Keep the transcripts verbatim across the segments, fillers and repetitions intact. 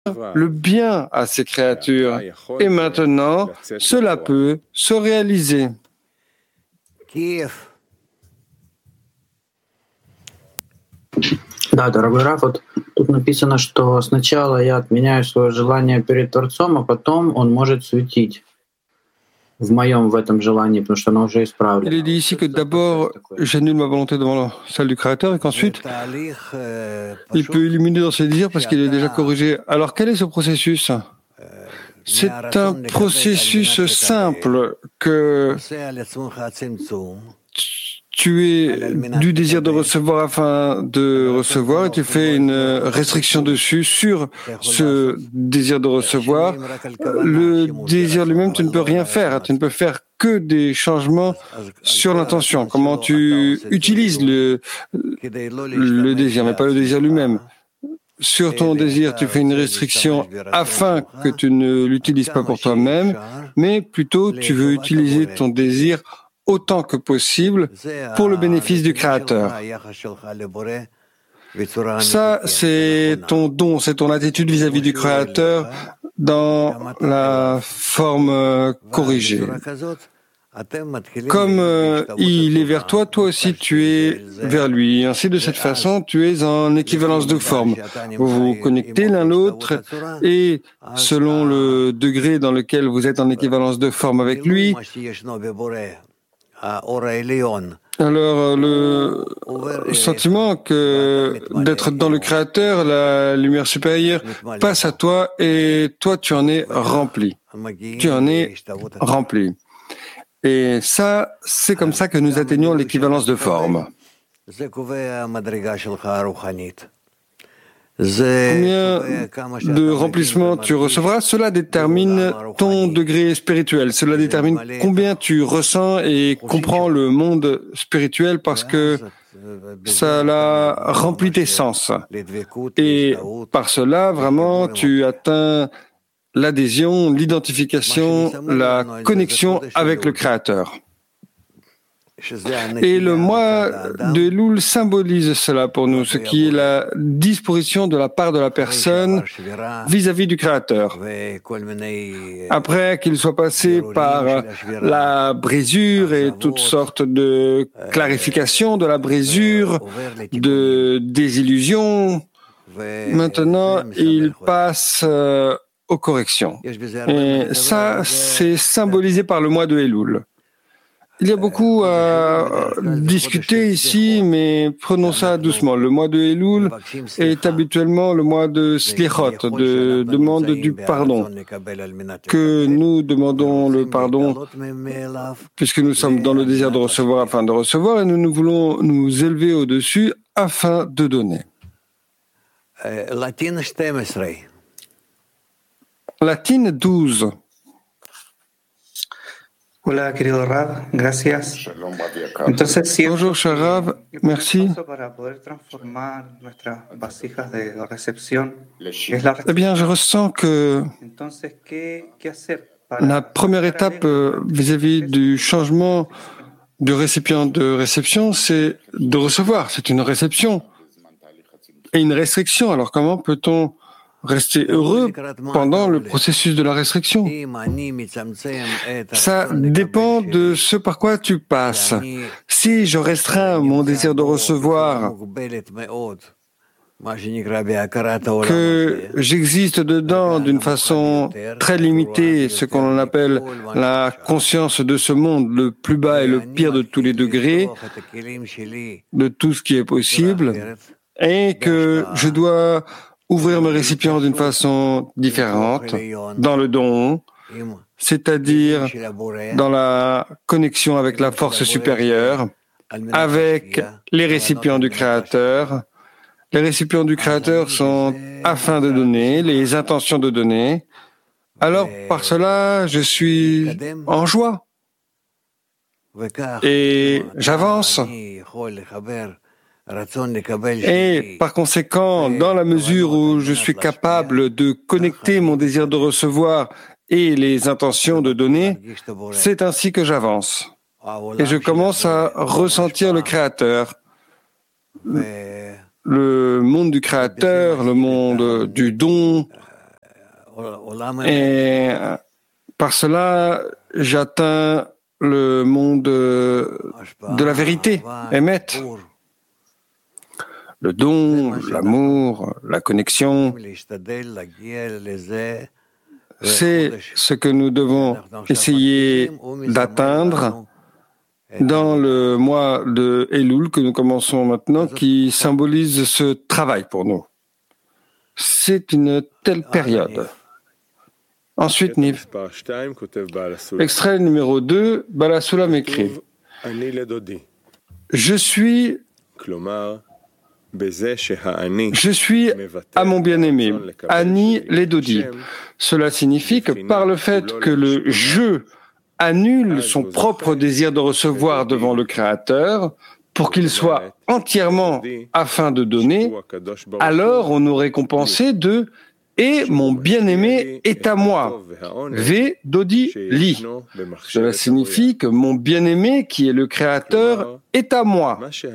le bien à ces créatures. Et maintenant, cela peut se réaliser. Да, дорогой Раф, вот тут написано, что сначала я отменяю свое желание перед Творцом, а потом он может светить в моем в этом желании, потому что оно уже исправлено. Il est dit ici que d'abord, j'annule ma volonté devant celle du Créateur et qu'ensuite, il peut illuminer dans ses désirs parce qu'il est déjà corrigé. Alors, quel est ce processus? C'est un processus simple que tu es du désir de recevoir afin de recevoir et tu fais une restriction dessus sur ce désir de recevoir. Le désir lui-même, tu ne peux rien faire. Tu ne peux faire que des changements sur l'intention. Comment tu utilises le, le désir, mais pas le désir lui-même. Sur ton désir, tu fais une restriction afin que tu ne l'utilises pas pour toi-même, mais plutôt tu veux utiliser ton désir autant que possible pour le bénéfice du Créateur. Ça, c'est ton don, c'est ton attitude vis-à-vis du Créateur dans la forme corrigée. Comme euh, il est vers toi, toi aussi tu es vers lui. Ainsi, de cette façon, tu es en équivalence de forme. Vous vous connectez l'un l'autre et selon le degré dans lequel vous êtes en équivalence de forme avec lui, alors le sentiment que d'être dans le Créateur, la lumière supérieure, passe à toi et toi tu en es rempli. Tu en es rempli. Et ça, c'est comme ça que nous atteignons l'équivalence de forme. Combien de remplissement tu recevras, cela détermine ton degré spirituel. Cela détermine combien tu ressens et comprends le monde spirituel parce que cela remplit tes sens. Et par cela, vraiment, tu atteins l'adhésion, l'identification, la connexion avec le Créateur. Et le mois de Elul symbolise cela pour nous, ce qui est la disposition de la part de la personne vis-à-vis du Créateur. Après qu'il soit passé par la brisure et toutes sortes de clarifications de la brisure, de désillusions, maintenant il passe aux corrections. Et ça, c'est symbolisé par le mois de Elul. Il y a beaucoup à discuter ici, mais prenons ça doucement. Le mois de Elul est habituellement le mois de Slichot, de demande du pardon, que nous demandons le pardon puisque nous sommes dans le désir de recevoir afin de recevoir et nous, nous voulons nous élever au-dessus afin de donner. Latine douze. Hola, querido Rav, gracias. Entonces, si Bonjour, cher Rav, merci. Eh bien, je ressens que la première étape vis-à-vis du changement du récipient de réception, c'est de recevoir. C'est une réception et une restriction. Alors, comment peut-on rester heureux pendant le processus de la restriction? Ça dépend de ce par quoi tu passes. Si je restreins mon désir de recevoir, que j'existe dedans d'une façon très limitée, ce qu'on appelle la conscience de ce monde, le plus bas et le pire de tous les degrés, de tout ce qui est possible, et que je dois ouvrir mes récipients d'une façon différente, dans le don, c'est-à-dire dans la connexion avec la force supérieure, avec les récipients du Créateur. Les récipients du Créateur sont afin de donner, les intentions de donner. Alors, par cela, je suis en joie. Et j'avance. Et par conséquent, dans la mesure où je suis capable de connecter mon désir de recevoir et les intentions de donner, c'est ainsi que j'avance. Et je commence à ressentir le Créateur, le monde du Créateur, le monde du don, Et par cela, j'atteins le monde de la vérité, Emet. Le don, l'amour, la connexion, c'est ce que nous devons essayer d'atteindre dans le mois de Elul que nous commençons maintenant, qui symbolise ce travail pour nous. C'est une telle période. Ensuite, Niv. Extrait numéro deux, Baal HaSulam écrit « Je suis... Je suis à mon bien-aimé, Ani Ledodi. » Cela signifie que par le fait que le « je » annule son propre désir de recevoir devant le Créateur pour qu'il soit entièrement afin de donner, alors on nous récompensait de « et mon bien-aimé est à moi ». Ve Dodi Li. Cela signifie que mon bien-aimé, qui est le Créateur, est à moi.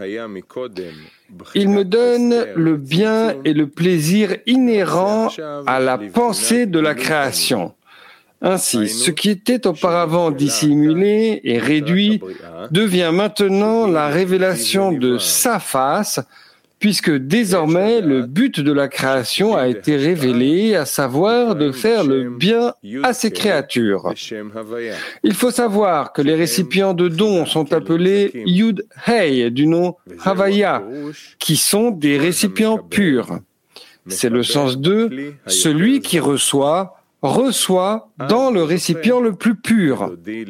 Il me donne le bien et le plaisir inhérents à la pensée de la création. Ainsi, ce qui était auparavant dissimulé et réduit devient maintenant la révélation de sa face, puisque désormais le but de la création a été révélé, à savoir de faire le bien à ses créatures. Il faut savoir que les récipients de dons sont appelés Yud Hei, du nom Havaya, qui sont des récipients purs. C'est le sens de « celui qui reçoit » reçoit dans le récipient le plus pur.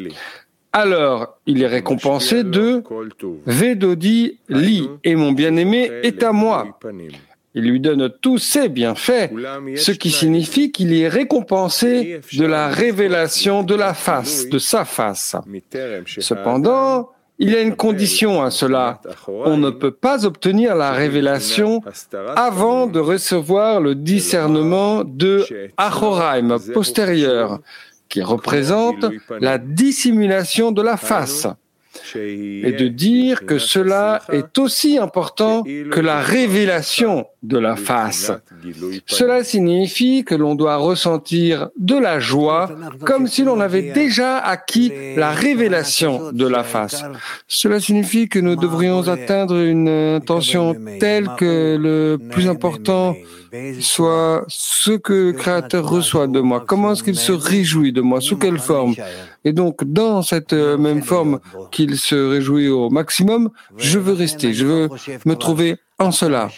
Alors, il est récompensé de « Vedodi li » et mon bien-aimé est à moi. Il lui donne tous ses bienfaits, ce qui signifie qu'il est récompensé de la révélation de la face, de sa face. Cependant, il y a une condition à cela. On ne peut pas obtenir la révélation avant de recevoir le discernement de Achoraim, postérieur, qui représente la dissimulation de la face, et de dire que cela est aussi important que la révélation de la face. Cela signifie que l'on doit ressentir de la joie comme si l'on avait déjà acquis la révélation de la face. Cela signifie que nous devrions atteindre une intention telle que le plus important soit ce que le Créateur reçoit de moi. Comment est-ce qu'il se réjouit de moi? Sous quelle forme? Et donc, dans cette même forme qu'il se réjouit au maximum, je veux rester, je veux me trouver en cela.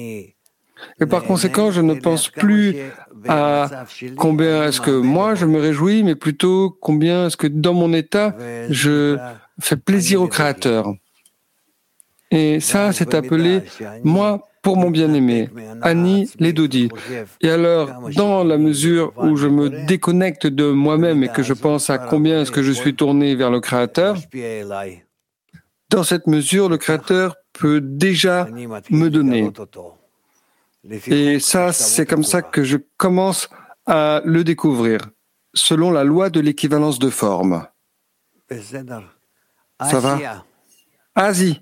Et par conséquent, je ne pense plus à combien est-ce que moi je me réjouis, mais plutôt combien est-ce que dans mon état, je fais plaisir au Créateur. Et ça, c'est appelé « moi » pour mon bien-aimé, Ani Ledodi. Et alors, dans la mesure où je me déconnecte de moi-même et que je pense à combien est-ce que je suis tourné vers le Créateur, dans cette mesure, le Créateur peut déjà me donner. Et ça, c'est comme ça que je commence à le découvrir, selon la loi de l'équivalence de forme. Ça va? Asie.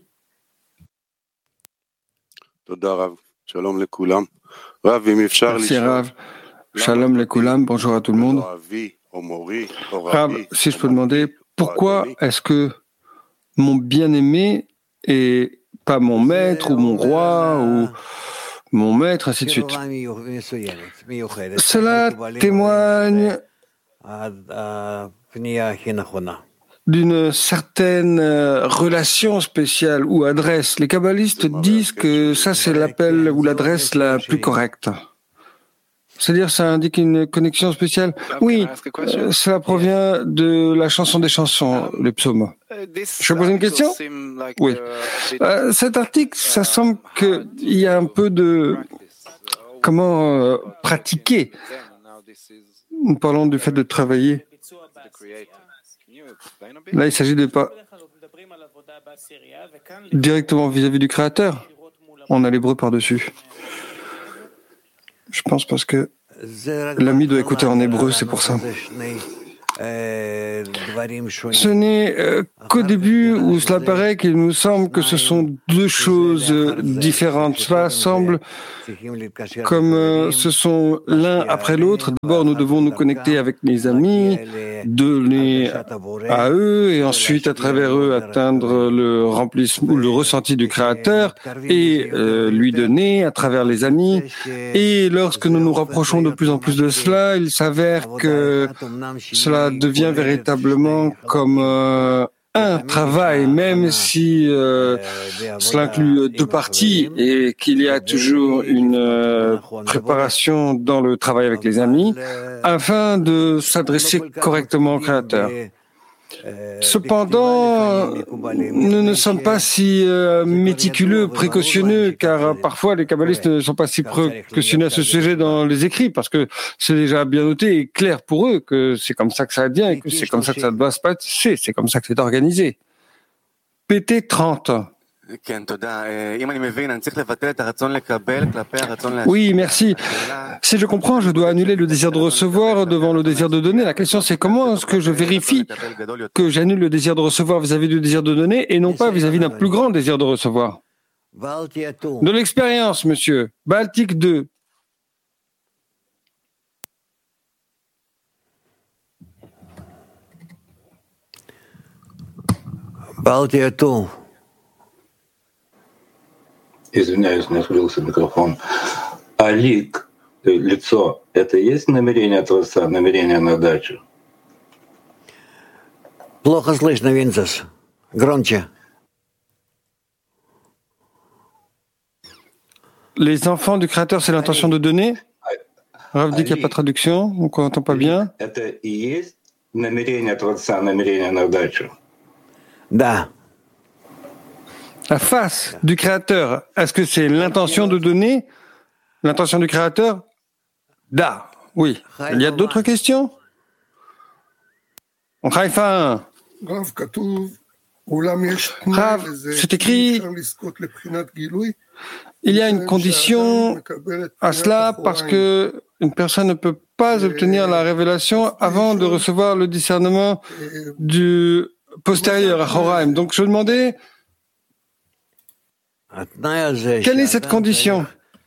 Merci Rav. Shalom lekulam, bonjour à tout le monde. Rav, si je peux demander, pourquoi est-ce que mon bien-aimé est pas mon maître ou mon roi ou mon maître, ainsi de suite? Cela témoigne d'une certaine relation spéciale ou adresse. Les kabbalistes disent que ça, c'est l'appel ou l'adresse la plus correcte. C'est-à-dire, ça indique une connexion spéciale. Oui, euh, cela provient de la chanson des chansons, les psaumes. Je peux poser une question? Oui. Euh, cet article, ça semble qu'il y a un peu de... Comment euh, pratiquer? Nous parlons du fait de travailler. Là, il s'agit de pas directement vis-à-vis du Créateur. On a l'hébreu par-dessus. Je pense parce que l'ami doit écouter en hébreu, c'est pour ça. Ce n'est euh, qu'au début où cela paraît qu'il nous semble que ce sont deux choses différentes. Cela semble comme euh, ce sont l'un après l'autre. D'abord, nous devons nous connecter avec les amis, donner à eux et ensuite, à travers eux, atteindre le remplissement, le ressenti du Créateur et euh, lui donner à travers les amis. Et lorsque nous nous rapprochons de plus en plus de cela, il s'avère que cela devient véritablement comme euh, un travail, même si euh, cela inclut deux parties et qu'il y a toujours une euh, préparation dans le travail avec les amis, afin de s'adresser correctement au Créateur. Cependant, nous ne sommes pas si euh, méticuleux, précautionneux, car euh, parfois les kabbalistes ne sont pas si précautionneux à ce sujet dans les écrits, parce que c'est déjà bien noté et clair pour eux que c'est comme ça que ça vient et que c'est comme ça que ça doit se passer, c'est comme ça que c'est organisé. P T trente. Oui, merci. Si je comprends, je dois annuler le désir de recevoir devant le désir de donner. La question, c'est comment est-ce que je vérifie que j'annule le désir de recevoir vis-à-vis du désir de donner et non pas vis-à-vis d'un plus grand désir de recevoir? De l'expérience, monsieur. Baltique deux. Baltique deux. Извиняюсь, не открылся микрофон. А лик, лицо, это и есть намерение Творца, намерение на дачу? Плохо слышно, Винцес. Громче. Les enfants du Créateur, c'est l'intention de donner. Rav dit qu'il n'y a pas de traduction, donc on n'entend pas bien. Это и есть намерение Творца, намерение на дачу? Да. La face du Créateur, est-ce que c'est l'intention de donner? L'intention du Créateur? Da, oui. Il y a d'autres questions? On Haïfa un. Rav, c'est écrit, il y a une condition à cela parce que une personne ne peut pas obtenir la révélation avant de recevoir le discernement du postérieur à Horaim. Donc je demandais, quelle est cette condition?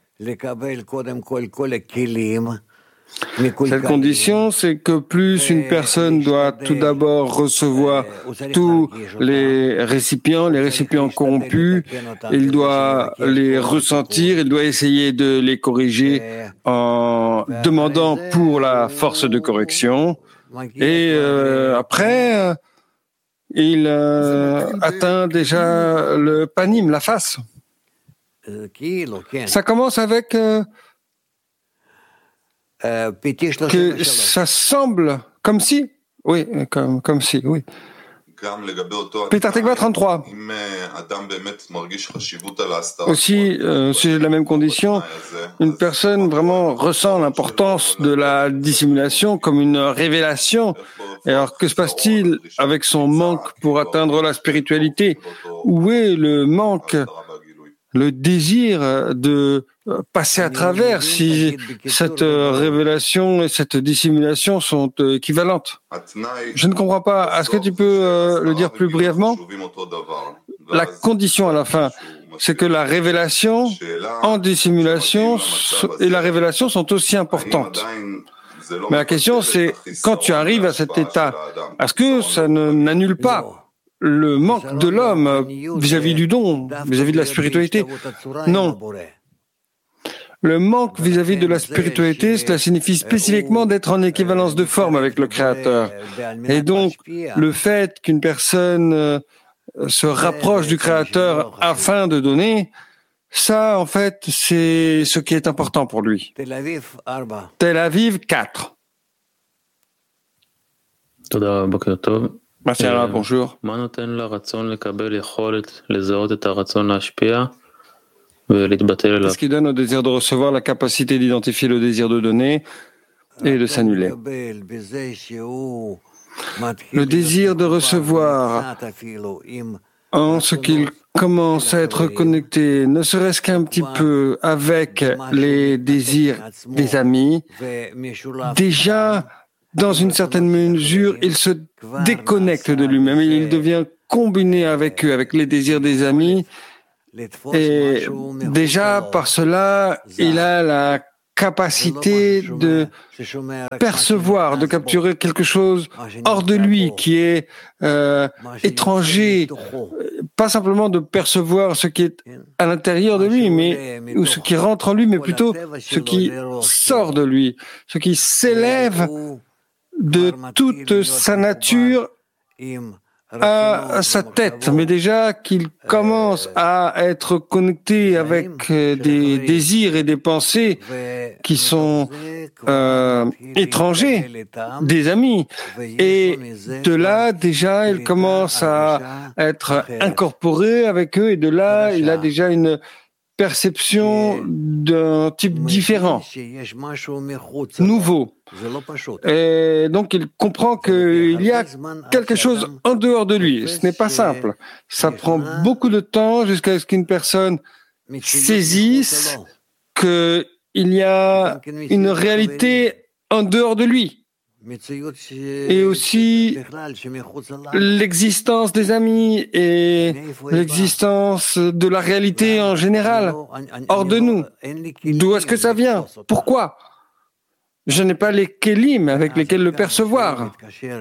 Cette condition, c'est que plus une personne doit tout d'abord recevoir tous les récipients, les récipients corrompus, il doit les ressentir, il doit essayer de les corriger en demandant pour la force de correction. Et euh, après, il euh, atteint déjà le panim, la face. Ça commence avec euh, que ça semble comme si, oui, comme, comme si, oui. Peter Tekva trente-trois. Aussi, euh, c'est la même condition. Une personne vraiment ressent l'importance de la dissimulation comme une révélation. Et alors, que se passe-t-il avec son manque pour atteindre la spiritualité? Où est le manque, le désir de passer à travers si cette révélation et cette dissimulation sont équivalentes? Je ne comprends pas. Est-ce que tu peux euh, le dire plus brièvement? La condition à la fin, c'est que la révélation en dissimulation et la révélation sont aussi importantes. Mais la question, c'est quand tu arrives à cet état, est-ce que ça ne n'annule pas le manque de l'homme vis-à-vis du don, vis-à-vis de la spiritualité? Non. Le manque vis-à-vis de la spiritualité, cela signifie spécifiquement d'être en équivalence de forme avec le Créateur. Et donc, le fait qu'une personne se rapproche du Créateur afin de donner, ça, en fait, c'est ce qui est important pour lui. Tel Aviv quatre. Merci Alain, bonjour. Qu'est-ce qui donne au désir de recevoir la capacité d'identifier le désir de donner et de s'annuler? Le désir de recevoir, en ce qu'il commence à être connecté, ne serait-ce qu'un petit peu avec les désirs des amis, déjà dans une certaine mesure, il se déconnecte de lui-même, il devient combiné avec eux, avec les désirs des amis. Et déjà, par cela, il a la capacité de percevoir, de capturer quelque chose hors de lui, qui est euh, étranger, pas simplement de percevoir ce qui est à l'intérieur de lui, mais ou ce qui rentre en lui, mais plutôt ce qui sort de lui, ce qui s'élève de toute sa nature à sa tête, mais déjà qu'il commence à être connecté avec des désirs et des pensées qui sont euh, étrangers, des amis. Et de là, déjà, il commence à être incorporé avec eux, et de là, il a déjà une perception d'un type différent, nouveau. Et donc il comprend qu'il y a quelque chose en dehors de lui. Ce n'est pas simple. Ça prend beaucoup de temps jusqu'à ce qu'une personne saisisse qu'il y a une réalité en dehors de lui. Et aussi l'existence des amis et l'existence de la réalité en général, hors de nous. D'où est-ce que ça vient? Pourquoi? Je n'ai pas les kélim avec lesquels le percevoir.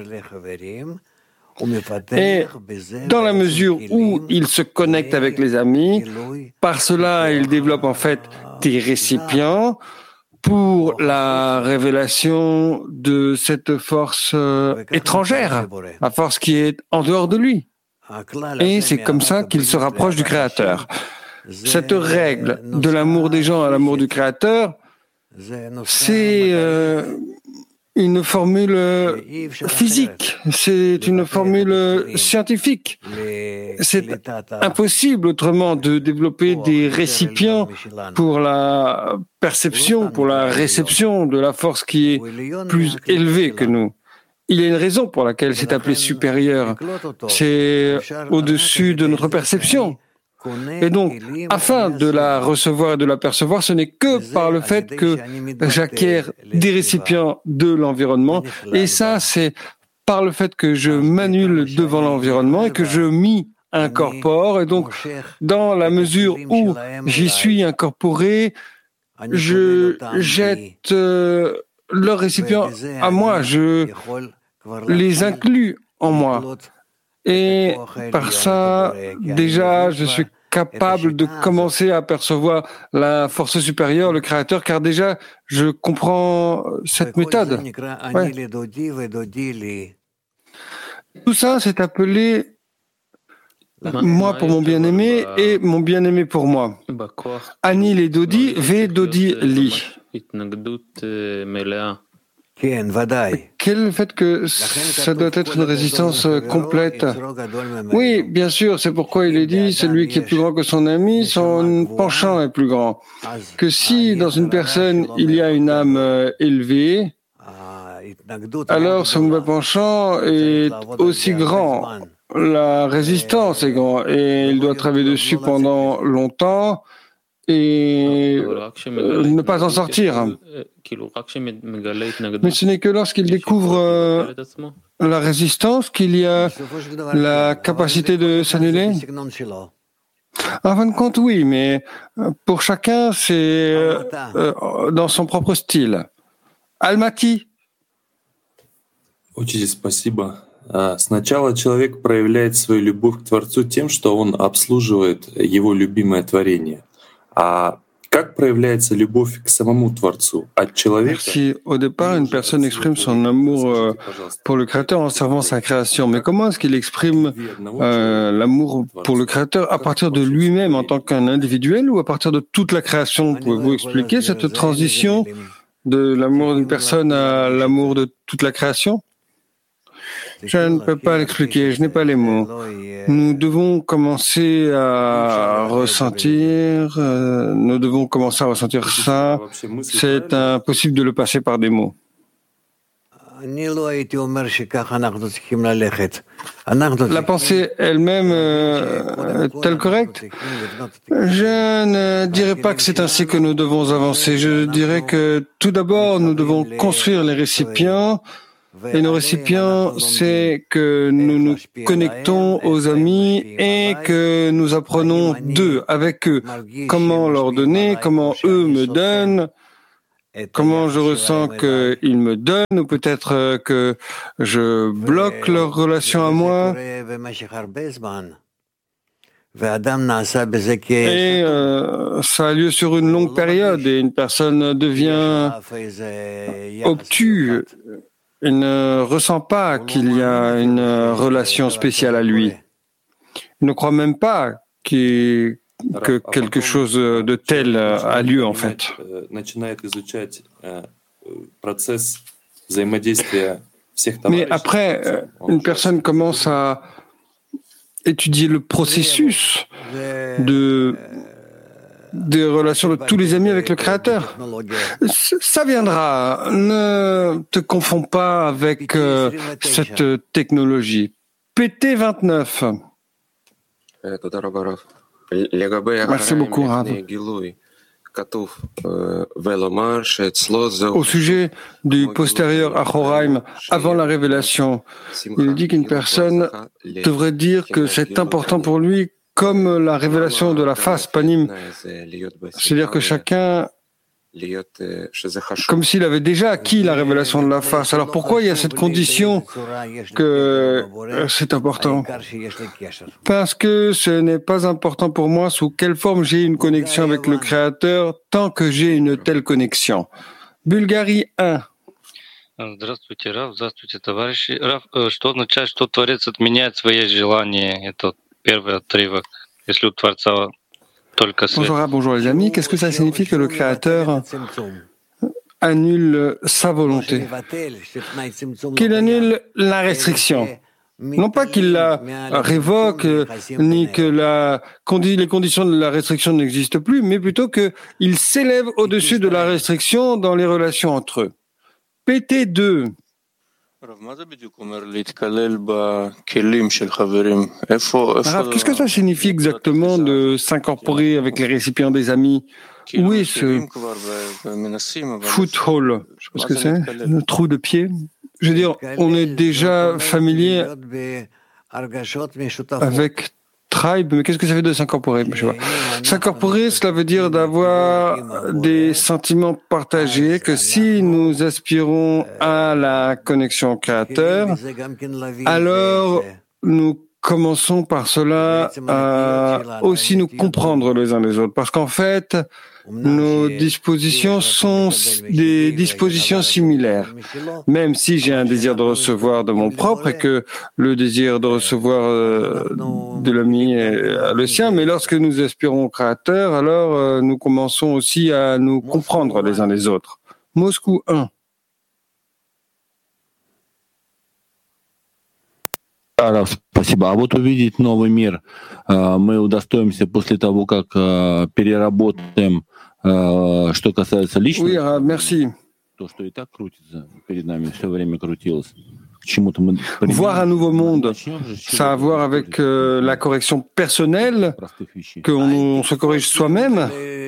Et dans la mesure où il se connecte avec les amis, par cela il développe en fait des récipients pour la révélation de cette force euh, étrangère, la force qui est en dehors de lui. Et c'est comme ça qu'il se rapproche du Créateur. Cette règle de l'amour des gens à l'amour du Créateur, c'est euh, une formule physique, c'est une formule scientifique. C'est impossible autrement de développer des récipients pour la perception, pour la réception de la force qui est plus élevée que nous. Il y a une raison pour laquelle c'est appelé supérieur. C'est au-dessus de notre perception. Et donc, afin de la recevoir et de la percevoir, ce n'est que par le fait que j'acquiers des récipients de l'environnement. Et ça, c'est par le fait que je m'annule devant l'environnement et que je m'y incorpore. Et donc, dans la mesure où j'y suis incorporé, je jette euh, leurs récipients à moi, je les inclus en moi. Et par ça, déjà, je suis capable de commencer à percevoir la force supérieure, le Créateur, car déjà, je comprends cette méthode. Ouais. Tout ça, c'est appelé moi pour mon bien-aimé et mon bien-aimé pour moi. Ani le Dodi, ve Dodi li. Quel est le fait que ça doit être une résistance complète? Oui, bien sûr, c'est pourquoi il est dit, celui qui est plus grand que son ami, son penchant est plus grand. Que si dans une personne il y a une âme élevée, alors son mauvais penchant est aussi grand. La résistance est grande et il doit travailler dessus pendant longtemps et euh, ne pas en sortir. Mais ce n'est que lorsqu'il découvre euh, la résistance qu'il y a la capacité de s'annuler. En fin de compte, oui, mais pour chacun, c'est euh, euh, dans son propre style. Almaty. Учитель, спасибо. Сначала человек проявляет свою любовь к Творцу тем, что он обслуживает его любимое творение. А как проявляется любовь к самому Творцу от человека? Si au départ une personne exprime son amour euh, pour le Créateur en servant sa création, mais comment est-ce qu'il exprime euh, l'amour pour le Créateur à partir de lui-même en tant qu'un individuel ou à partir de toute la création? Pouvez-vous expliquer cette transition de l'amour d'une personne à l'amour de toute la création? Je ne peux pas l'expliquer, je n'ai pas les mots. Nous devons commencer à ressentir, euh, nous devons commencer à ressentir ça. C'est impossible de le passer par des mots. La pensée elle-même euh, est-elle correcte? Je ne dirais pas que c'est ainsi que nous devons avancer. Je dirais que tout d'abord, nous devons construire les récipients Et nos récipients, c'est que nous nous connectons aux amis et que nous apprenons d'eux, avec eux, comment leur donner, comment eux me donnent, comment je ressens qu'ils me donnent, ou peut-être que je bloque leur relation à moi. Et euh, ça a lieu sur une longue période et une personne devient obtus. Il ne ressent pas qu'il y a une relation spéciale à lui. Il ne croit même pas qu'il, que quelque chose de tel a lieu en fait. Mais après, une personne commence à étudier le processus de des relations de tous les amis avec le Créateur. Ça viendra. Ne te confonds pas avec euh, cette technologie. P T vingt-neuf. Merci beaucoup, Rav. Au sujet du postérieur Achoraim, avant la révélation, il dit qu'une personne devrait dire que c'est important pour lui comme la révélation de la face, Panim. C'est-à-dire que chacun, comme s'il avait déjà acquis la révélation de la face. Alors pourquoi il y a cette condition que c'est important? Parce que ce n'est pas important pour moi sous quelle forme j'ai une connexion avec le Créateur, tant que j'ai une telle connexion. Bulgarie un. Здравствуйте, Рав. Здравствуйте, товарищи. Рав, что означает, что Творец отменяет свои желания? Это первый отрывок. Если у Творца только свет. Bonjour, bonjour les amis. Qu'est-ce que ça signifie que le Créateur annule sa volonté? Qu'il annule la restriction. Non pas qu'il la révoque, ni que la, les conditions de la restriction n'existent plus, mais plutôt qu'il s'élève au-dessus de la restriction dans les relations entre eux. P T deux. Rav, qu'est-ce que ça signifie exactement de s'incorporer avec les récipients des amis? Où est ce foot-hole? Je sais pas ce que c'est, le trou de pied. Je veux dire, on est déjà familier avec tribe, mais qu'est-ce que ça veut dire de s'incorporer? Je sais pas. S'incorporer, cela veut dire d'avoir des sentiments partagés, que si nous aspirons à la connexion au Créateur, alors nous commençons par cela à aussi nous comprendre les uns les autres. Parce qu'en fait, nos dispositions sont des dispositions similaires. Même si j'ai un désir de recevoir de mon propre et que le désir de recevoir de l'ami est le sien, mais lorsque nous aspirons au Créateur, alors nous commençons aussi à nous comprendre les uns les autres. Moscou un. Спасибо. А вот увидеть новый мир мы удостоимся после того, как переработаем, что касается личности. Oui, merci. То, что и так крутится перед нами, все время крутилось. К чему-то мы. Voir un nouveau monde, ça a à voir avec euh, la correction personnelle, qu'on se corrige soi-même.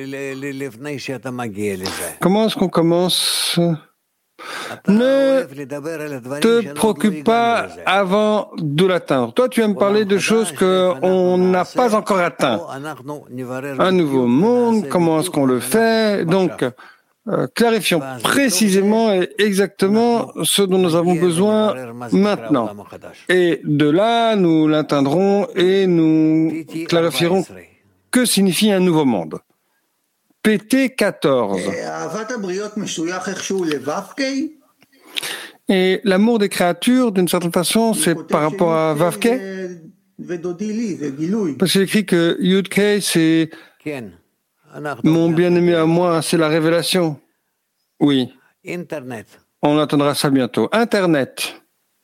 Comment est-ce qu'on commence? Ne te préoccupe pas avant de l'atteindre. Toi, tu aimes parler de choses qu'on n'a pas encore atteint. Un nouveau monde, comment est-ce qu'on le fait? Donc, euh, clarifions précisément et exactement ce dont nous avons besoin maintenant. Et de là, nous l'atteindrons et nous clarifierons que signifie un nouveau monde. P T quatorze. Et l'amour des créatures, d'une certaine façon, c'est par rapport à Vavke? Parce qu'il écrit que Yud-Kei, c'est mon bien-aimé à moi, c'est la révélation. Oui. On attendra ça bientôt. Internet.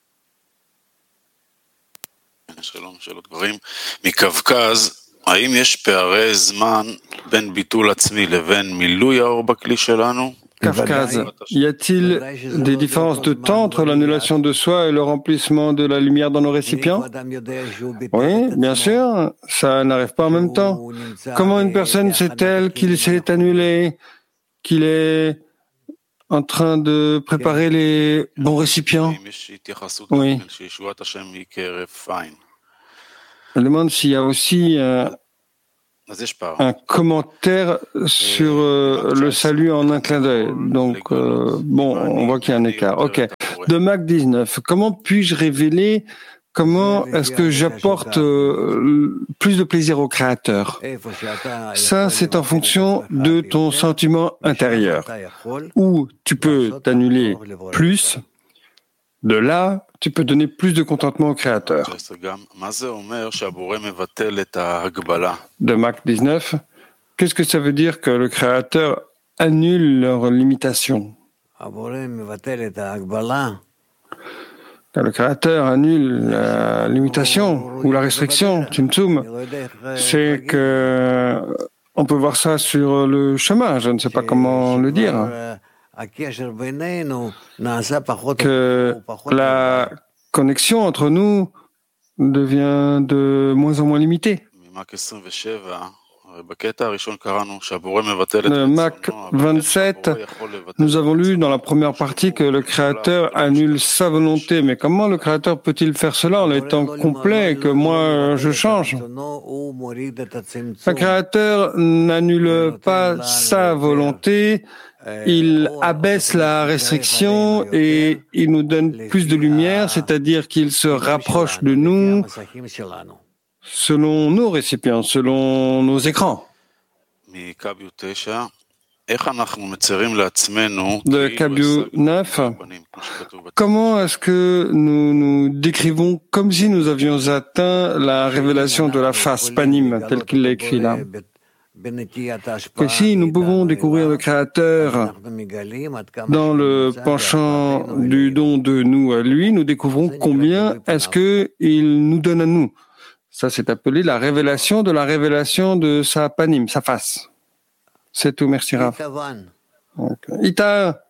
האם יש פערי זמן בין ביטול עצמי לבין מילוי האור בכלי שלנו? Kafkaz, y a-t-il des différences de temps entre l'annulation de soi et le remplissement de la lumière dans nos récipients? Oui, bien sûr, ça n'arrive pas en même temps. Comment une personne sait-elle qu'il s'est annulé, qu'il est en train de préparer les bons récipients. Oui. Elle demande s'il y a aussi un, un commentaire sur euh, le salut en un clin d'œil. Donc, euh, bon, on voit qu'il y a un écart. OK. De Mac dix-neuf, comment puis-je révéler, comment est-ce que j'apporte euh, plus de plaisir au Créateur? Ça, c'est en fonction de ton sentiment intérieur. Où tu peux t'annuler plus, de là, tu peux donner plus de contentement au Créateur. De Mac dix-neuf, qu'est-ce que ça veut dire que le Créateur annule leurs limitations? Quand le Créateur annule la limitation ou la restriction, Tzimtzum, c'est que on peut voir ça sur le chemin, je ne sais pas comment le dire, que la connexion entre nous devient de moins en moins limitée. Le Mac vingt-sept, nous avons lu dans la première partie que le Créateur annule sa volonté. Mais comment le Créateur peut-il faire cela en étant complet et que moi je change? Le Créateur n'annule pas sa volonté, il abaisse la restriction et il nous donne plus de lumière, c'est-à-dire qu'il se rapproche de nous selon nos récipients, selon nos écrans. De Kabiu neuf, comment est-ce que nous nous décrivons comme si nous avions atteint la révélation de la face Panim, telle qu'il l'a écrit là? Que si nous pouvons découvrir le Créateur dans le penchant du don de nous à lui, nous découvrons combien est-ce qu'il nous donne à nous. Ça, c'est appelé la révélation de la révélation de sa panim, sa face. C'est tout, merci Rav. Okay. Ita.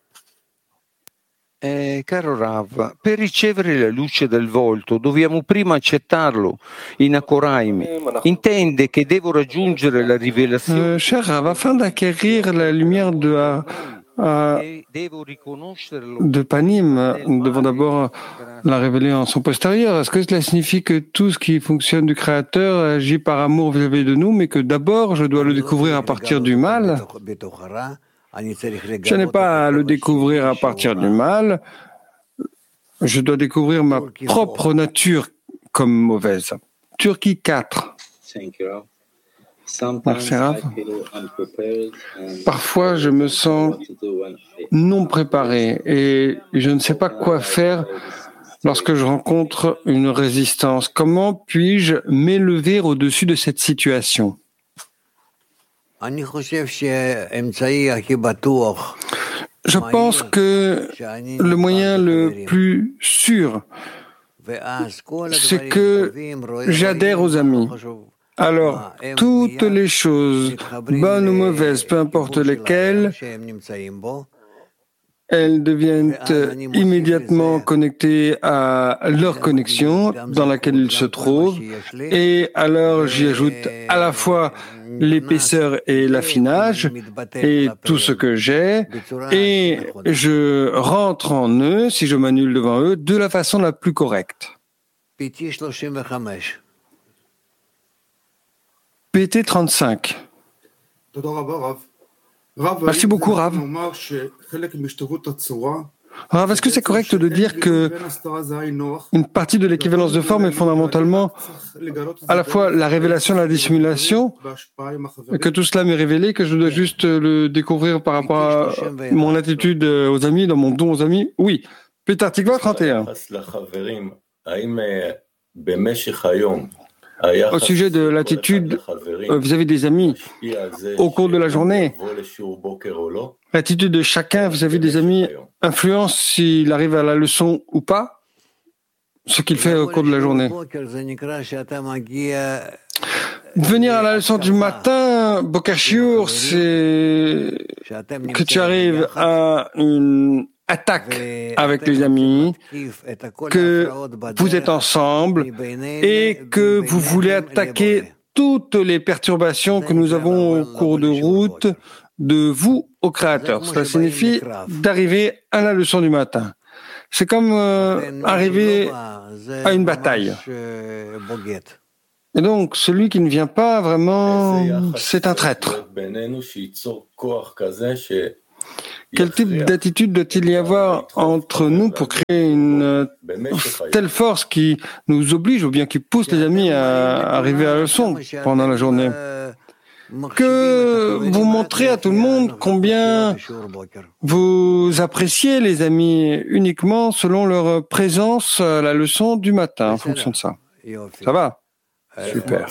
Eh, caro Rav, per ricevere la luce del volto dobbiamo prima accettarlo in Akoraim. Intende che devo raggiungere la rivelazione. Euh, cher Rav, afin d'acquérir la lumière de la Euh, de Panim, nous devons d'abord la révéler en son postérieur. Est-ce que cela signifie que tout ce qui fonctionne du Créateur agit par amour vis-à-vis de nous, mais que d'abord je dois le découvrir à partir du mal? Je n'ai pas à le découvrir à partir du mal, je dois découvrir ma propre nature comme mauvaise. Turquie quatre. Merci, Rav. Parfois, je me sens non préparé et je ne sais pas quoi faire lorsque je rencontre une résistance. Comment puis-je m'élever au-dessus de cette situation? Je pense que le moyen le plus sûr, c'est que j'adhère aux amis. Alors, toutes les choses, bonnes ou mauvaises, peu importe lesquelles, elles deviennent immédiatement connectées à leur connexion dans laquelle ils se trouvent. Et alors, j'y ajoute à la fois l'épaisseur et l'affinage et tout ce que j'ai. Et je rentre en eux, si je m'annule devant eux, de la façon la plus correcte. P T trente-cinq. Merci beaucoup, Rav. Rav, est-ce que c'est correct de dire que une partie de l'équivalence de forme est fondamentalement à la fois la révélation et la dissimulation, et que tout cela m'est révélé, que je dois juste le découvrir par rapport à mon attitude aux amis, dans mon don aux amis? Oui. Peter Tikva trente et un. Au sujet de l'attitude vis-à-vis des amis au cours de la journée, l'attitude de chacun vis-à-vis des amis influence s'il arrive à la leçon ou pas, ce qu'il fait au cours de la journée. Venir à la leçon du matin, Boker Shiur, c'est que tu arrives à une attaque avec les amis, que vous êtes ensemble et que vous voulez attaquer toutes les perturbations que nous avons au cours de route de vous au Créateur. Cela signifie d'arriver à la leçon du matin. C'est comme euh, arriver à une bataille. Et donc, celui qui ne vient pas vraiment, c'est un traître. Quel type d'attitude doit-il y avoir entre nous pour créer une telle force qui nous oblige ou bien qui pousse les amis à arriver à la leçon pendant la journée? Que vous montrez à tout le monde combien vous appréciez les amis uniquement selon leur présence à la leçon du matin, en fonction de ça. Ça va? Super.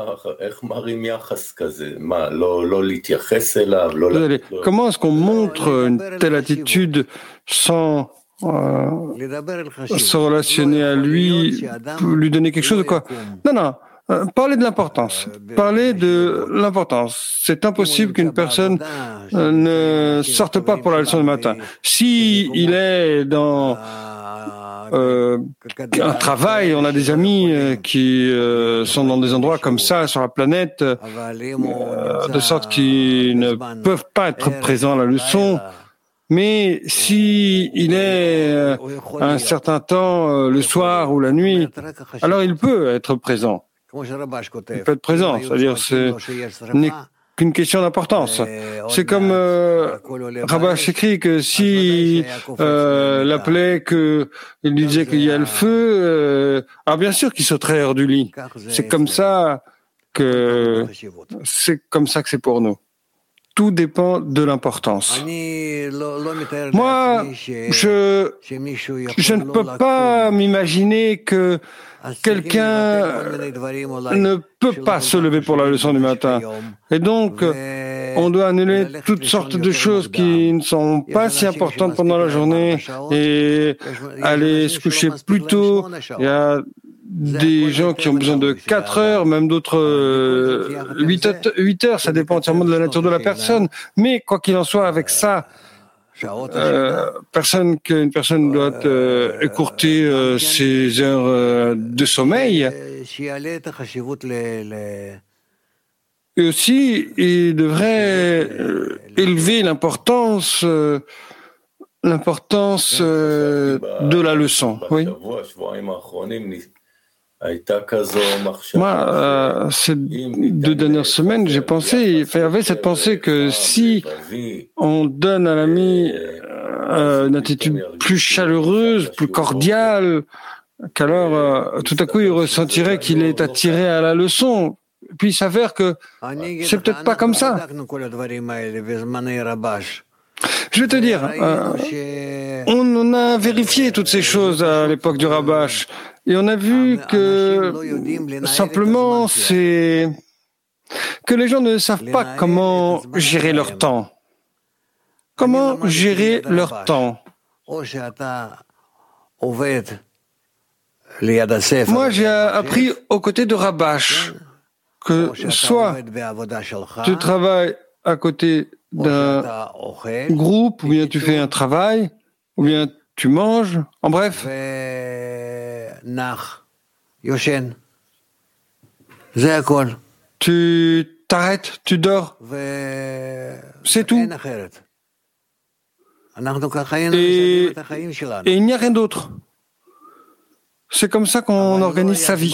Désolé. Comment est-ce qu'on montre une telle attitude sans euh, se relationner à lui, lui donner quelque chose de quoi? Non, non. Euh, parlez de l'importance. Parlez de l'importance. C'est impossible qu'une personne euh, ne sorte pas pour la leçon du matin. Si il est dans euh, un travail, on a des amis euh, qui euh, sont dans des endroits comme ça sur la planète, euh, de sorte qu'ils ne peuvent pas être présents à la leçon. Mais si il est euh, à un certain temps, euh, le soir ou la nuit, alors il peut être présent. Il peut être présent, c'est-à-dire c'est n'est qu'une question d'importance. C'est comme euh, Rabash écrit que si euh, l'appelait, que il lui disait qu'il y a le feu, euh, alors bien sûr qu'il sauterait hors du lit. C'est comme ça que c'est comme ça que c'est pour nous. Tout dépend de l'importance. Moi, je, je ne peux pas m'imaginer que quelqu'un ne peut pas se lever pour la leçon du matin. Et donc, on doit annuler toutes sortes de choses qui ne sont pas si importantes pendant la journée et aller se coucher plus tôt. Il y a des gens qui ont besoin de quatre heures, même d'autres euh, huit heures, ça dépend entièrement de la nature de la personne. Mais quoi qu'il en soit, avec ça, euh, personne qu'une personne doit euh, écourter euh, ses heures euh, de sommeil. Et aussi, il devrait euh, élever l'importance, euh, l'importance euh, de la leçon. Oui. Moi, euh, ces deux dernières semaines, j'ai pensé, il y avait cette pensée que si on donne à l'ami euh, une attitude plus chaleureuse, plus cordiale, qu'alors euh, tout à coup il ressentirait qu'il est attiré à la leçon. Puis il s'avère que c'est peut-être pas comme ça. Je vais te dire, euh, on, on a vérifié toutes ces choses à l'époque du Rabash. Et on a vu que simplement c'est que les gens ne savent pas comment gérer leur temps. Comment gérer leur temps? Moi, j'ai appris aux côtés de Rabash que soit tu travailles à côté d'un groupe, ou bien tu fais un travail, ou bien tu manges, en bref. Tu t'arrêtes, tu dors. C'est tout. Et, et il n'y a rien d'autre. C'est comme ça qu'on organise sa vie.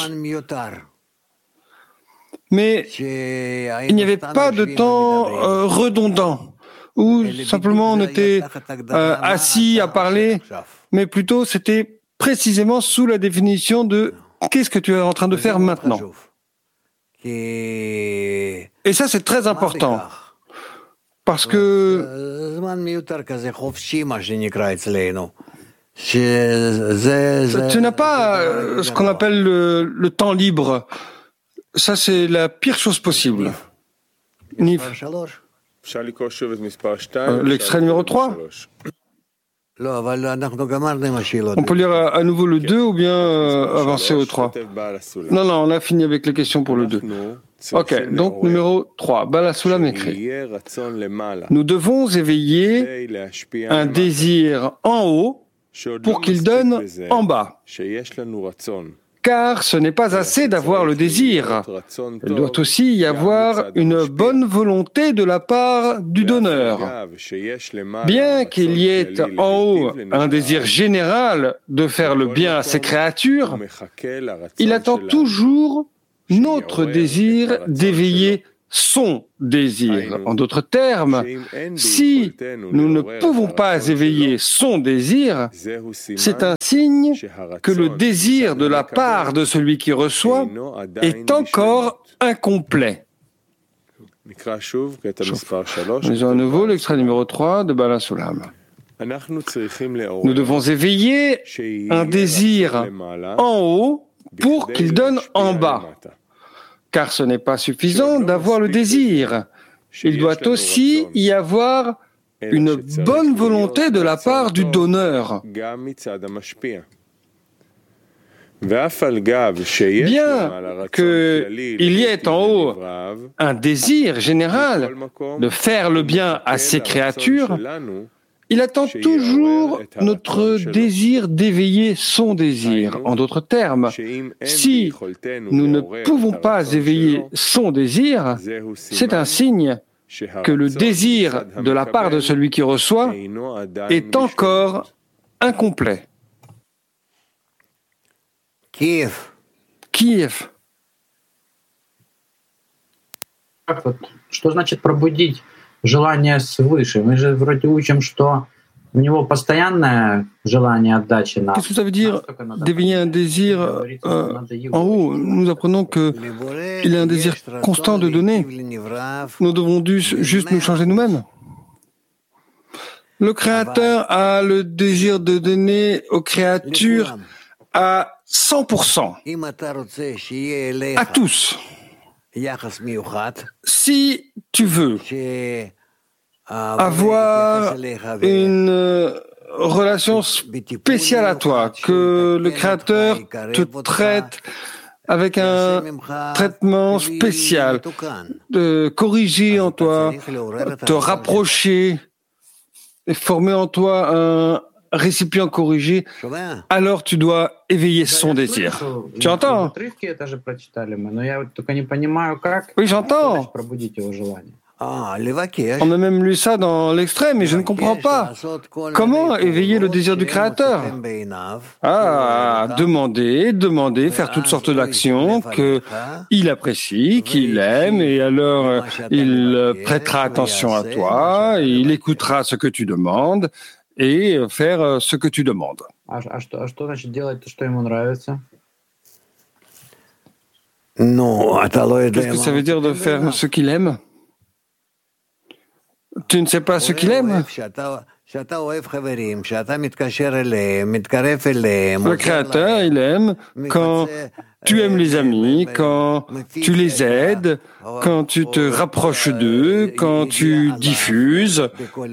Mais il n'y avait pas de temps euh, redondant, où simplement on était euh, assis à parler, mais plutôt c'était précisément sous la définition de qu'est-ce que tu es en train de faire maintenant. Et ça, c'est très important. Parce que tu n'as pas euh, ce qu'on appelle le, le temps libre. Ça, c'est la pire chose possible. Nif. Euh, l'extrait numéro trois. On peut lire à, à nouveau le deux ou bien euh, avancer au trois. Non, non, on a fini avec les questions pour le deux. Ok, donc numéro trois. Balasoulam écrit. Nous devons éveiller un désir en haut pour qu'il donne en bas. car ce n'est pas assez d'avoir le désir. Il doit aussi y avoir une bonne volonté de la part du donneur. Bien qu'il y ait en haut un désir général de faire le bien à ses créatures, il attend toujours notre désir d'éveiller son désir. En d'autres termes, si nous ne pouvons pas éveiller son désir, c'est un signe que le désir de la part de celui qui reçoit est encore incomplet. Lisons à nouveau l'extrait numéro trois de Baal HaSulam. Nous devons éveiller un désir en haut pour qu'il donne en bas. Car ce n'est pas suffisant d'avoir le désir. Il doit aussi y avoir une bonne volonté de la part du donneur. Bien qu'il y ait en haut un désir général de faire le bien à ses créatures, il attend toujours notre désir d'éveiller son désir. En d'autres termes, si nous ne pouvons pas éveiller son désir, c'est un signe que le désir de la part de celui qui reçoit est encore incomplet. Kiev. Kiev. Что значит пробудить желание свыше? Мы же вроде учим, что у него постоянное желание отдачи нам. Qu'est-ce que ça veut dire d'éveiller un désir euh, en haut? Nous apprenons qu'il a un désir constant de donner. Nous devons juste nous changer nous-mêmes. Le Créateur a le désir de donner aux créatures à cent pour cent, à tous. Si tu veux avoir une relation spéciale à toi, que le Créateur te traite avec un traitement spécial, de corriger en toi, te rapprocher, et former en toi un récipient corrigé, alors tu dois éveiller son désir. Tu entends? Oui, j'entends. On a même lu ça dans l'extrait, mais je ne comprends pas. Comment éveiller le désir du Créateur? Ah, demander, demander, faire toutes sortes d'actions qu'il apprécie, qu'il aime, et alors il prêtera attention à toi, il écoutera ce que tu demandes, et faire ce que tu demandes. Qu'est-ce que ça veut dire de faire ce qu'il aime? Tu ne sais pas ce qu'il aime? Le Créateur, il aime quand tu aimes les amis, quand tu les aides, quand tu te rapproches d'eux, quand tu diffuses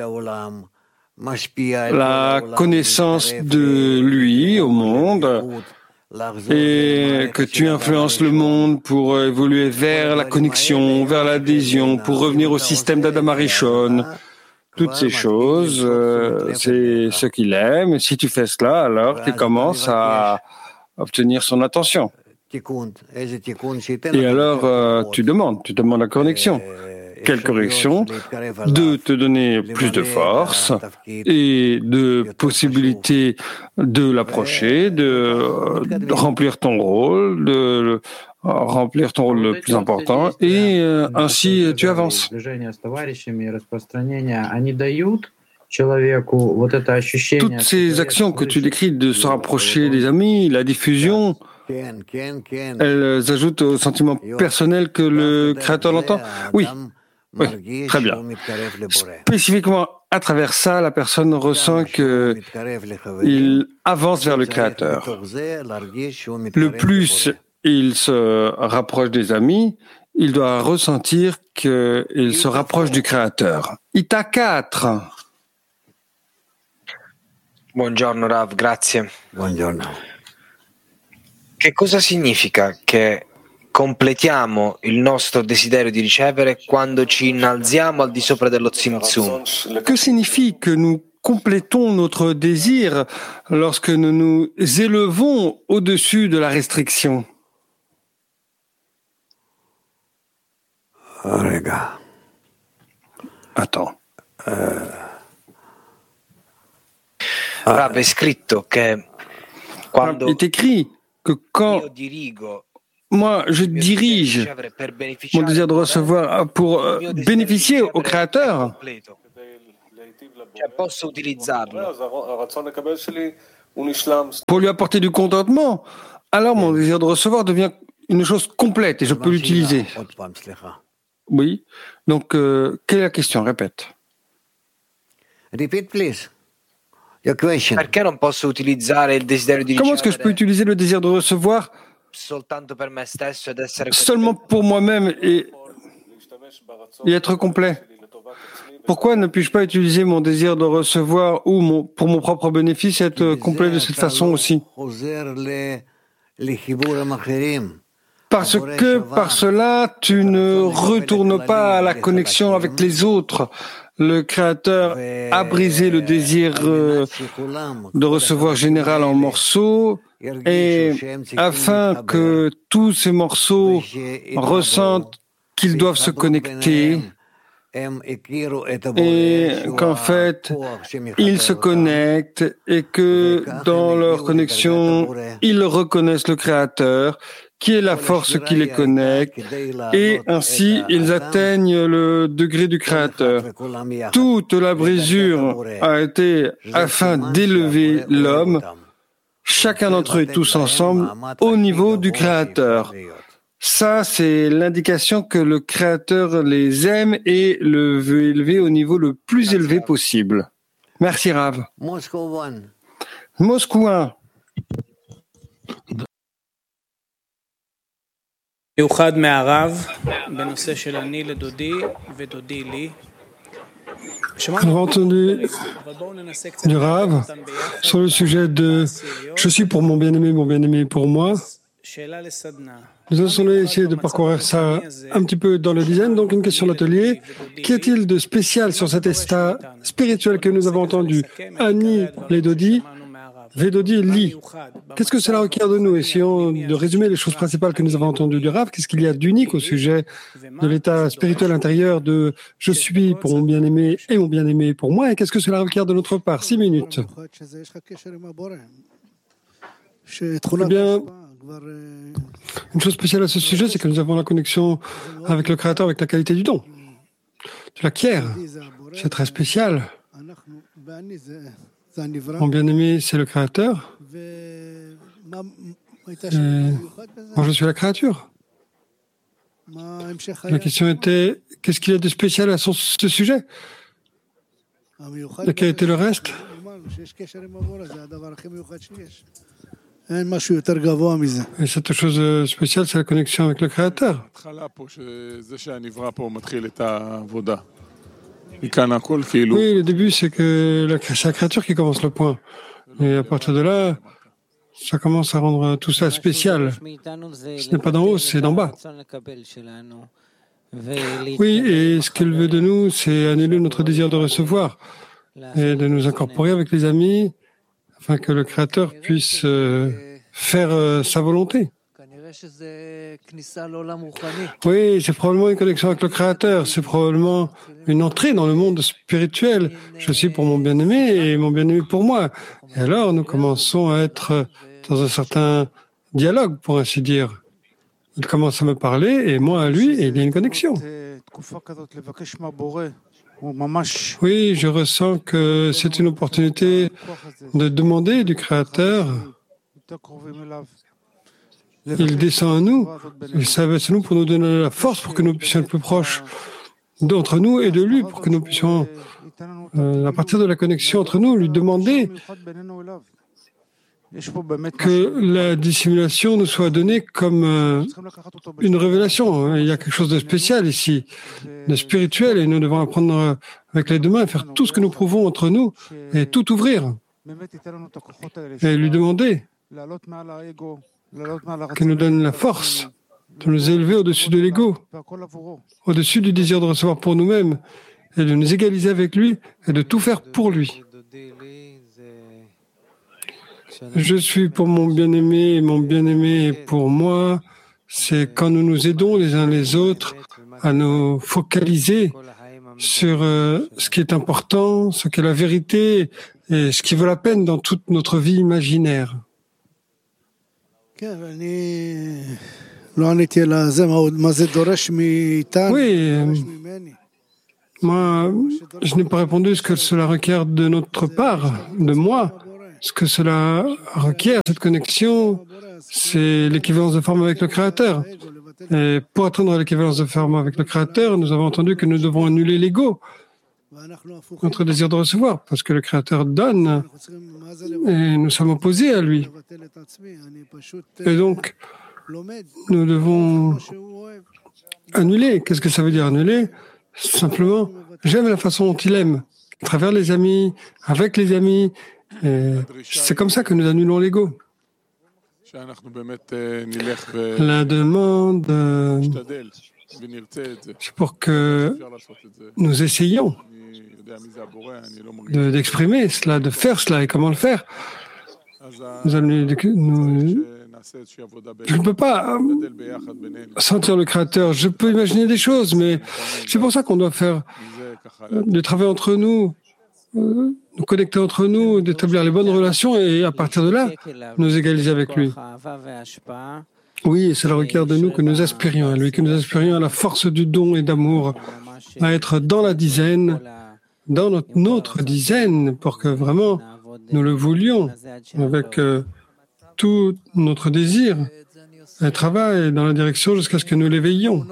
la connaissance de lui au monde et que tu influences le monde pour évoluer vers la connexion, vers l'adhésion, pour revenir au système d'Adam Arishon. Toutes ces choses, euh, c'est ce qu'il aime. Et si tu fais cela, alors tu commences à obtenir son attention. Et alors, euh, tu demandes, tu demandes la correction. Quelle correction? De te donner plus de force et de possibilités de l'approcher, de, de remplir ton rôle, de remplir ton rôle le plus important, et euh, ainsi tu avances. Toutes ces actions que tu décris de se rapprocher des amis, la diffusion, elles ajoutent au sentiment personnel que le Créateur l'entend? Oui. Oui, très bien. Spécifiquement, à travers ça, la personne ressent qu'il avance vers le Créateur. Le plus il se rapproche des amis, il doit ressentir qu'il se rapproche du Créateur. Ita quatre. Buongiorno Rav, grazie. Buongiorno. Che cosa significa che completiamo il nostro desiderio di ricevere quando ci innalziamo al di sopra dello Tzimtzum? Que signifie que nous complétons notre désir lorsque nous nous élevons au-dessus de la restriction. Rega. Attends. Euh... Ah. Rav, è scritto che quando il est écrit que quand moi je dirige mon désir de recevoir pour euh, bénéficier au Créateur, posso utilizzarlo. Pour lui apporter du contentement, alors mon désir de recevoir devient une chose complète et je peux l'utiliser. Oui. Donc, euh, quelle est la question? Répète. Repeat, please. Perché non posso utilizzare il desiderio di Comment est-ce que je peux utiliser le désir de recevoir soltanto per me stesso ed essere seulement pour moi-même et, et être complet? Pourquoi ne puis-je pas utiliser mon désir de recevoir ou mon, pour mon propre bénéfice et être complet de cette façon aussi? Parce que par cela, tu ne retournes pas à la connexion avec les autres. Le Créateur a brisé le désir euh, de recevoir général en morceaux et afin que tous ces morceaux ressentent qu'ils doivent se connecter et qu'en fait, ils se connectent et que dans leur connexion, ils reconnaissent le Créateur qui est la force qui les connecte, et ainsi ils atteignent le degré du Créateur. Toute la brisure a été afin d'élever l'homme, chacun d'entre eux et tous ensemble, au niveau du Créateur. Ça, c'est l'indication que le Créateur les aime et le veut élever au niveau le plus élevé possible. Merci Rav. Moscou un. מיוחד מהרב בנושא של אני לדודי ודודי לי. On a entendu du Rav sur le sujet de « Je suis pour mon bien-aimé, mon bien-aimé pour moi ». Nous allons essayer de parcourir ça un petit peu dans le design. Donc une question d'atelier. Qu'y a-t-il de spécial sur cet état spirituel que nous avons entendu? Ani Ledodi, Vedodi, Li. Qu'est-ce que cela requiert de nous? Essayons de résumer les choses principales que nous avons entendues du Rav. Qu'est-ce qu'il y a d'unique au sujet de l'état spirituel intérieur de « je suis pour mon bien-aimé et mon bien-aimé pour moi » et qu'est-ce que cela requiert de notre part? Six minutes. Eh bien, une chose spéciale à ce sujet, c'est que nous avons la connexion avec le Créateur, avec la qualité du don. Tu l'acquiers. C'est très spécial. Mon bien-aimé, c'est le Créateur. Et moi, je suis la créature. La question était, qu'est-ce qu'il y a de spécial à son, ce sujet? Et quel était le reste? Et cette chose spéciale, c'est la connexion avec le Créateur. Oui, le début, c'est que c'est la créature qui commence le point. Et à partir de là, ça commence à rendre tout ça spécial. Ce n'est pas d'en haut, c'est d'en bas. Oui, et ce qu'il veut de nous, c'est annuler notre désir de recevoir et de nous incorporer avec les amis afin que le Créateur puisse euh, faire euh, sa volonté. Oui, c'est probablement une connexion avec le Créateur, c'est probablement une entrée dans le monde spirituel. Je suis pour mon bien-aimé et mon bien-aimé pour moi. Et alors, nous commençons à être dans un certain dialogue, pour ainsi dire. Il commence à me parler et moi à lui, et il y a une connexion. Oui, je ressens que c'est une opportunité de demander du Créateur. Il descend à nous, il s'abaisse à nous pour nous donner la force pour que nous puissions être plus proches d'entre nous et de lui, pour que nous puissions, euh, à partir de la connexion entre nous, lui demander que la dissimulation nous soit donnée comme euh, une révélation. Il y a quelque chose de spécial ici, de spirituel, et nous devons apprendre avec les deux mains à faire tout ce que nous prouvons entre nous et tout ouvrir et lui demander qu'il nous donne la force de nous élever au-dessus de l'ego, au-dessus du désir de recevoir pour nous-mêmes et de nous égaliser avec lui et de tout faire pour lui. je suis pour mon bien-aimé et mon bien-aimé est pour moi, c'est quand nous nous aidons les uns les autres à nous focaliser sur euh, ce qui est important, ce qui est la vérité et ce qui vaut la peine dans toute notre vie imaginaire. Oui, moi, je n'ai pas répondu ce que cela requiert de notre part, de moi. Ce que cela requiert, cette connexion, c'est l'équivalence de forme avec le Créateur. Et pour atteindre l'équivalence de forme avec le Créateur, nous avons entendu que nous devons annuler l'ego, notre désir de recevoir, parce que le Créateur donne et nous sommes opposés à lui. Et donc, nous devons annuler. Qu'est-ce que ça veut dire annuler? Simplement, j'aime la façon dont il aime, à travers les amis, avec les amis. Et c'est comme ça que nous annulons l'ego. La demande, c'est pour que nous essayions de, d'exprimer cela, de faire cela. Et comment le faire? Nous allons, nous, je ne peux pas sentir le Créateur. Je peux imaginer des choses, mais c'est pour ça qu'on doit faire du travail entre nous, nous connecter entre nous, d'établir les bonnes relations et à partir de là, nous égaliser avec lui. Oui, et cela requiert de nous que nous aspirions à lui, que nous aspirions à la force du don et d'amour, à être dans la dizaine, dans notre, notre dizaine, pour que vraiment nous le voulions avec euh, tout notre désir et travail dans la direction jusqu'à ce que nous l'éveillions.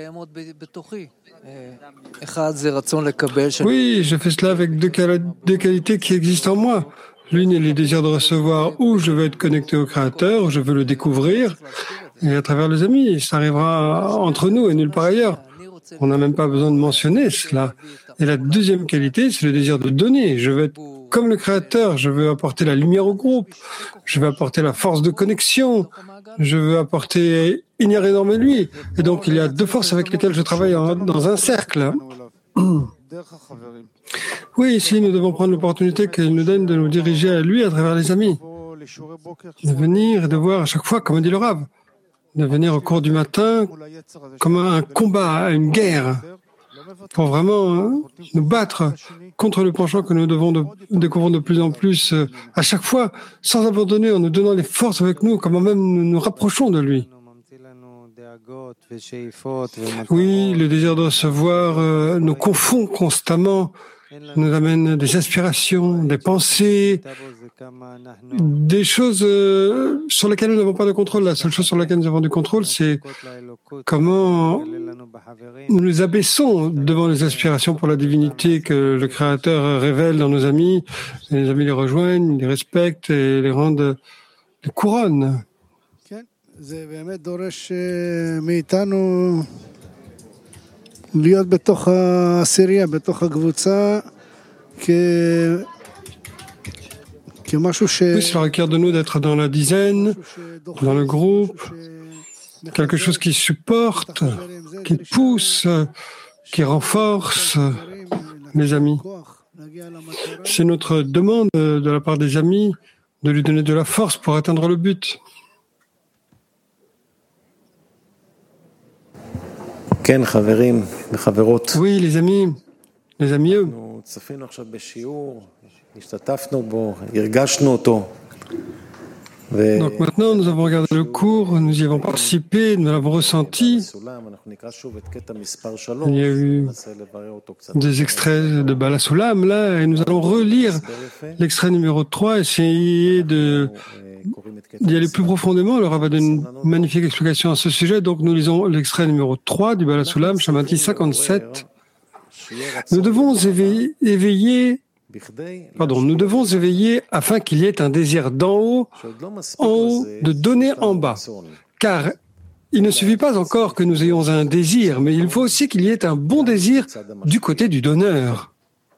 Oui, je fais cela avec deux, deux qualités qui existent en moi. L'une est le désir de recevoir où je veux être connecté au Créateur, où je veux le découvrir, et à travers les amis, ça arrivera entre nous et nulle part ailleurs. On n'a même pas besoin de mentionner cela. Et la deuxième qualité, c'est le désir de donner. Je veux être comme le Créateur, je veux apporter la lumière au groupe, je veux apporter la force de connexion, je veux apporter Ignare énorme lui. Et donc, il y a deux forces avec lesquelles je travaille en, dans un cercle. Oui, ici, nous devons prendre l'opportunité qu'il nous donne de nous diriger à lui à travers les amis. De venir et de voir à chaque fois, comme dit le Rav, de venir au cours du matin comme un combat, une guerre, pour vraiment hein, nous battre contre le penchant que nous devons de, découvrir de plus en plus euh, à chaque fois, sans abandonner, en nous donnant les forces avec nous, comment même nous nous rapprochons de lui. Oui, le désir de recevoir euh, nous confond constamment, nous amène des aspirations, des pensées, des choses euh, sur lesquelles nous n'avons pas de contrôle. La seule chose sur laquelle nous avons du contrôle, c'est comment nous nous abaissons devant les aspirations pour la divinité que le Créateur révèle dans nos amis. Et les amis les rejoignent, les respectent et les rendent les couronnes. להיות בתוך העשירייה, בתוך הקבוצה, כמשהו ש... Oui, cela requiert de nous d'être dans la dizaine, dans le groupe, quelque chose qui supporte, qui pousse, qui renforce les amis. C'est notre demande de la part des amis de lui donner de la force pour atteindre le but. Oui, les amis, les amis eux. Donc maintenant, nous avons regardé le cours, nous y avons participé, nous l'avons ressenti. Il y a eu des extraits de Bala Sulam, là, et nous allons relire l'extrait numéro trois, essayer de... d'y aller plus profondément. Alors, on va donner une magnifique explication à ce sujet. Donc, nous lisons l'extrait numéro trois du Bala Sulam, Shamati cinquante-sept. Nous devons éveiller, éveiller Pardon, nous devons éveiller afin qu'il y ait un désir d'en haut, en haut, de donner en bas. Car il ne suffit pas encore que nous ayons un désir, mais il faut aussi qu'il y ait un bon désir du côté du donneur.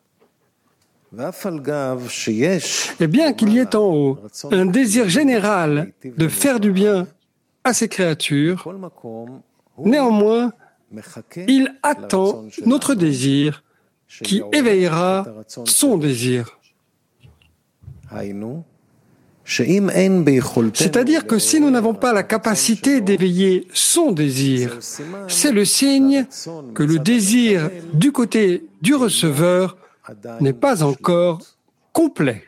Et bien qu'il y ait en haut un désir général de faire du bien à ces créatures, néanmoins, il attend notre désir qui éveillera son désir. C'est-à-dire que si nous n'avons pas la capacité d'éveiller son désir, c'est le signe que le désir du côté du receveur n'est pas encore complet.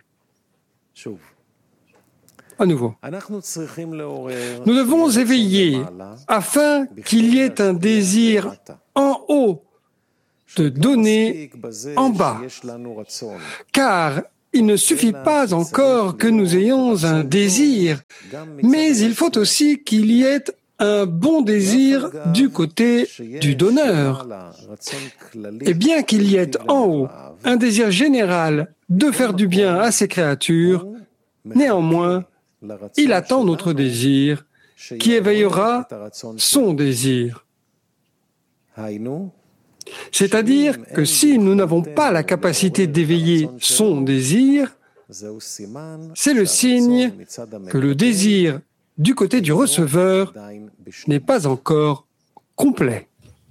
À nouveau, nous devons éveiller afin qu'il y ait un désir en haut de donner en bas, car il ne suffit pas encore que nous ayons un désir, mais il faut aussi qu'il y ait un bon désir du côté du donneur. Et bien qu'il y ait en haut un désir général de faire du bien à ses créatures, néanmoins, il attend notre désir qui éveillera son désir. C'est-à-dire que si nous n'avons pas la capacité d'éveiller son désir, c'est le signe que le désir du côté du receveur n'est pas encore complet.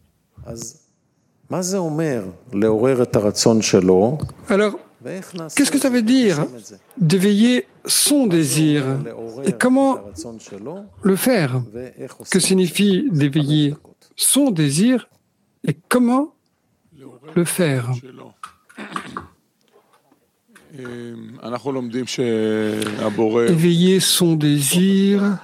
Alors, qu'est-ce que ça veut dire d'éveiller son désir? Et comment le faire? Que signifie d'éveiller son désir et comment le faire? Éveiller son désir.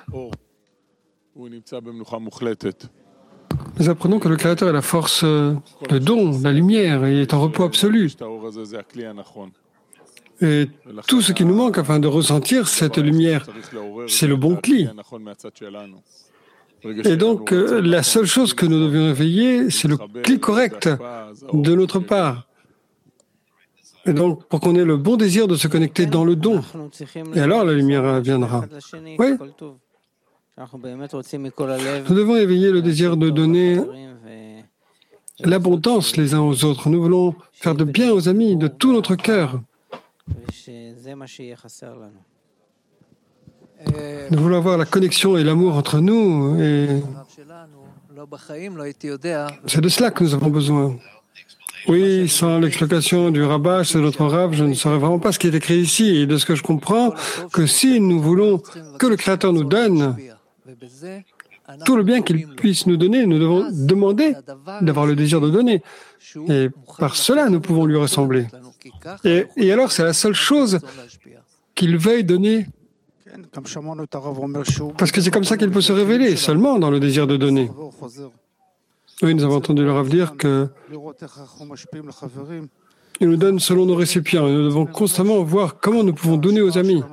Nous apprenons que le Créateur est la force, le don, la lumière, et est en repos absolu. Et tout ce qui nous manque afin de ressentir cette lumière, c'est le bon cli. Et donc, la seule chose que nous devions éveiller, c'est le cli correct de notre part. Et donc, pour qu'on ait le bon désir de se connecter dans le don. Et alors, la lumière viendra. Oui. Nous devons éveiller le désir de donner l'abondance les uns aux autres. Nous voulons faire de bien aux amis de tout notre cœur. Nous voulons avoir la connexion et l'amour entre nous. Et c'est de cela que nous avons besoin. Oui, sans l'explication du rabbin, c'est notre rave, je ne saurais vraiment pas ce qui est écrit ici. Et de ce que je comprends, que si nous voulons que le Créateur nous donne tout le bien qu'il puisse nous donner, nous devons demander d'avoir le désir de donner. Et par cela, nous pouvons lui ressembler. Et, et alors, c'est la seule chose qu'il veuille donner. Parce que c'est comme ça qu'il peut se révéler, seulement dans le désir de donner. Oui, nous avons entendu le Rav dire que il nous donne selon nos récipients et nous devons constamment voir comment nous pouvons donner aux amis,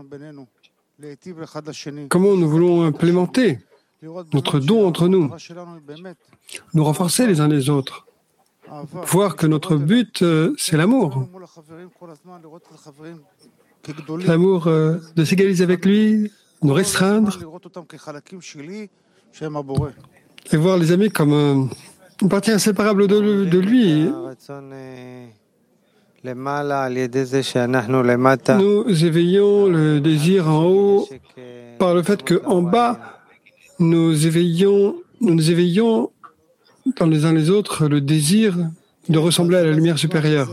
comment nous voulons implémenter notre don entre nous, nous renforcer les uns les autres, voir que notre but, c'est l'amour. L'amour de s'égaliser avec lui, nous restreindre et voir les amis comme une partie inséparable de, de lui. Nous éveillons le désir en haut par le fait qu'en bas, nous éveillons, nous nous éveillons dans les uns les autres le désir de ressembler à la lumière supérieure.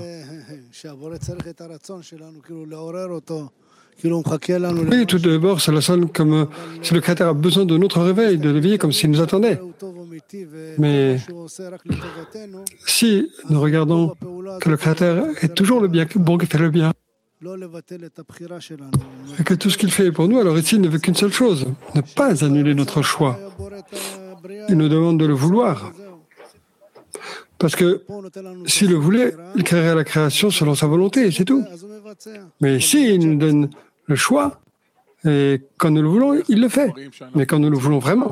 Oui, tout d'abord, cela sonne comme si le Créateur a besoin de notre réveil, de l'éveiller comme s'il nous attendait. Mais si nous regardons que le Créateur est toujours le bien, bon qui fait le bien, et que tout ce qu'il fait est pour nous, alors ici, il ne veut qu'une seule chose, ne pas annuler notre choix. Il nous demande de le vouloir. Parce que s'il le voulait, il créerait la création selon sa volonté, c'est tout. Mais ici, il nous donne le choix, et quand nous le voulons, il le fait. Mais quand nous le voulons vraiment.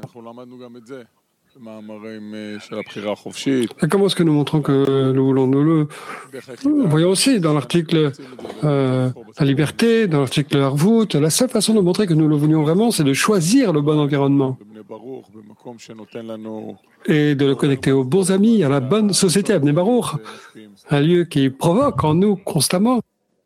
Et comment est-ce que nous montrons que nous voulons? Nous le voyons aussi dans l'article euh, La liberté, dans l'article Harvout. La seule façon de montrer que nous le voulions vraiment, c'est de choisir le bon environnement et de le connecter aux bons amis, à la bonne société, à Bnei Baruch, un lieu qui provoque en nous constamment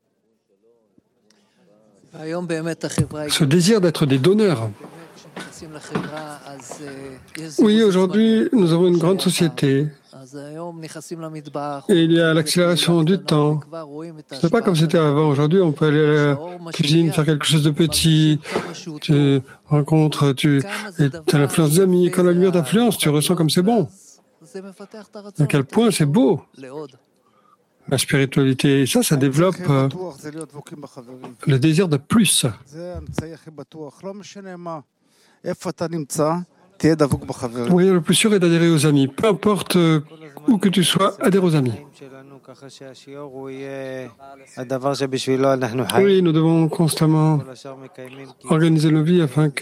ce désir d'être des donneurs. Oui, aujourd'hui, nous avons une grande société. Et il y a l'accélération du temps. Ce n'est pas comme c'était avant. Aujourd'hui, on peut aller à la cuisine, faire quelque chose de petit. Tu rencontres, tu as l'influence des amis. Quand la lumière t'influence, tu ressens comme c'est bon. À quel point c'est beau. La spiritualité, ça, ça développe euh, le désir de plus. Le moyen le plus sûr est d'adhérer aux amis. Peu importe euh, où que tu sois, adhère aux amis. Oui, nous devons constamment organiser nos vies afin que